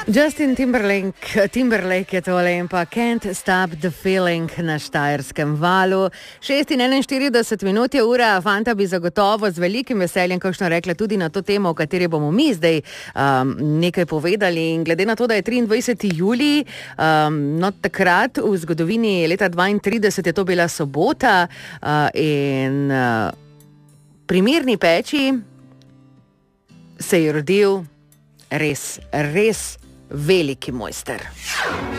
Justin Timberlake je tole in pa Can't Stop the Feeling na Štajerskem valu. 6:41 minut je ura, fanta bi zagotovo z velikim veseljem, kakšno rekla, tudi na to temo, o kateri bomo mi zdaj nekaj povedali. In glede na to, da je 23. julij, no takrat v zgodovini leta 32 je to bila sobota in pri Mirni peči se je rodil res veliki mojster.